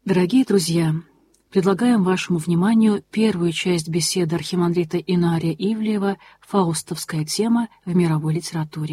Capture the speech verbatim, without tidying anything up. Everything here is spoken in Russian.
Дорогие друзья, предлагаем вашему вниманию первую часть беседы архимандрита Инария Ивлеева «Фаустовская тема в мировой литературе».